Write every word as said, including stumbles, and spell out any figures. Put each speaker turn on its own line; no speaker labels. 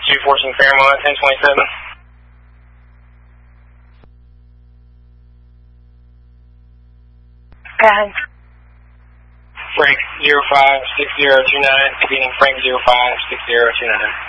two fourteen Fairmont, ten twenty-seven.
Go ahead.
Frank zero five six zero two nine, beating Frank zero five six zero two nine.